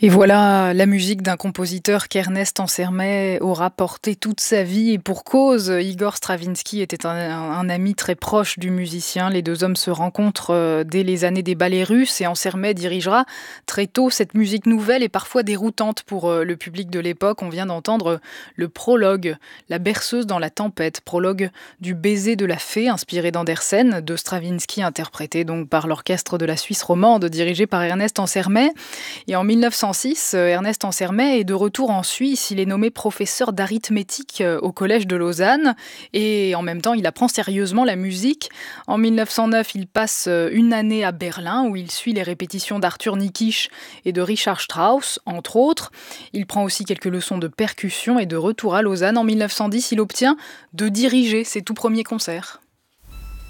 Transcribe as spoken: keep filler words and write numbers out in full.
Et voilà la musique d'un compositeur qu'Ernest Ansermet aura porté toute sa vie et pour cause. Igor Stravinsky était un, un- un ami très proche du musicien. Les deux hommes se rencontrent euh, dès les années des ballets russes et Ansermet dirigera très tôt cette musique nouvelle et parfois déroutante pour euh, le public de l'époque. On vient d'entendre le prologue, La berceuse dans la tempête, prologue du baiser de la fée inspiré d'Andersen, de Stravinsky interprété donc par l'orchestre de la Suisse romande dirigé par Ernest Ansermet. Et en mille neuf cent six, euh, Ernest Ansermet est de retour en Suisse. Il est nommé professeur d'arithmétique euh, au Collège de Lausanne et en même temps, il apprend sérieusement la musique. En mille neuf cent neuf, il passe euh, une année à Berlin où il suit les répétitions d'Arthur Nikisch et de Richard Strauss, entre autres. Il prend aussi quelques leçons de percussion et de retour à Lausanne. En mille neuf cent dix, il obtient de diriger ses tout premiers concerts.